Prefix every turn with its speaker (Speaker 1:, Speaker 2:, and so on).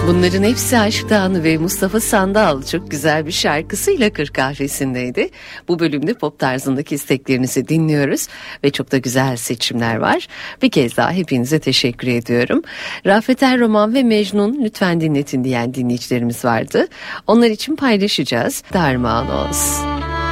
Speaker 1: Bunların hepsi Aşk Dağı'nı ve Mustafa Sandal çok güzel bir şarkısıyla Kır Kahvesi'ndeydi. Bu bölümde pop tarzındaki isteklerinizi dinliyoruz ve çok da güzel seçimler var. Bir kez daha hepinize teşekkür ediyorum. Rafet El Roman ve Mecnun lütfen dinletin diyen dinleyicilerimiz vardı. Onlar için paylaşacağız. Darman olsun.